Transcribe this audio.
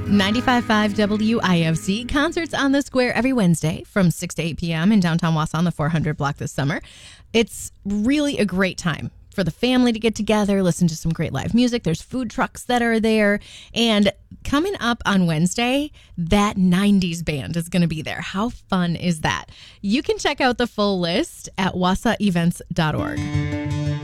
95.5 WIFC, concerts on the square every Wednesday from 6 to 8 p.m. in downtown Wausau on the 400 block this summer. It's really a great time for the family to get together, listen to some great live music. There's food trucks that are there. And coming up on Wednesday, that 90s band is going to be there. How fun is that? You can check out the full list at wausauevents.org.